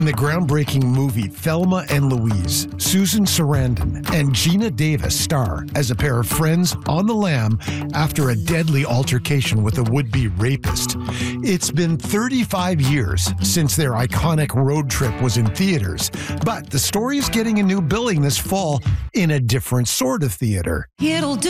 In the groundbreaking movie Thelma and Louise, Susan Sarandon and Gina Davis star as a pair of friends on the lam after a deadly altercation with a would-be rapist. It's been 35 years since their iconic road trip was in theaters, but the story is getting a new billing this fall in a different sort of theater. It'll do